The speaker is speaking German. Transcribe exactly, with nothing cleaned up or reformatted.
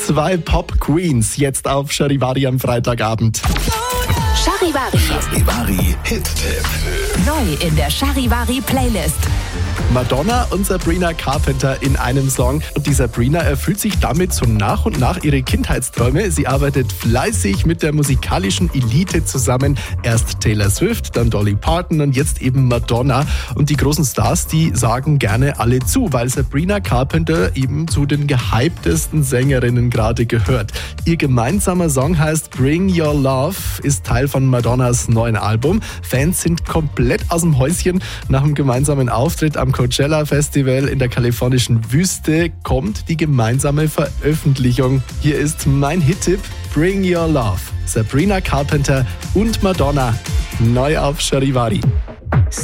Zwei Pop-Queens jetzt auf Charivari am Freitagabend. Charivari. Charivari Hit-Tipp. Neu in der Charivari Playlist. Madonna und Sabrina Carpenter in einem Song. Und die Sabrina erfüllt sich damit so nach und nach ihre Kindheitsträume. Sie arbeitet fleißig mit der musikalischen Elite zusammen. Erst Taylor Swift, dann Dolly Parton und jetzt eben Madonna. Und die großen Stars, die sagen gerne alle zu, weil Sabrina Carpenter eben zu den gehyptesten Sängerinnen gerade gehört. Ihr gemeinsamer Song heißt Bring Your Love, ist Teil von Madonnas neuen Album. Fans sind komplett aus dem Häuschen. Nach dem gemeinsamen Auftritt am Coachella Festival in der kalifornischen Wüste kommt die gemeinsame Veröffentlichung. Hier ist mein Hit-Tipp: Bring Your Love. Sabrina Carpenter und Madonna neu auf Charivari.